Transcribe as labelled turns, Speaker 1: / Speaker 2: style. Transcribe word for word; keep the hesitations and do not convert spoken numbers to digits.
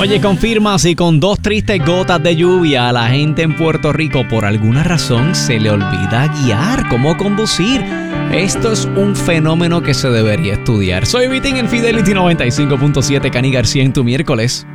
Speaker 1: Oye, confirma si con dos tristes gotas de lluvia a la gente en Puerto Rico por alguna razón se le olvida guiar, cómo conducir. Esto es un fenómeno que se debería estudiar. Soy Vitín en Fidelity noventa y cinco punto siete, Cani García en tu miércoles.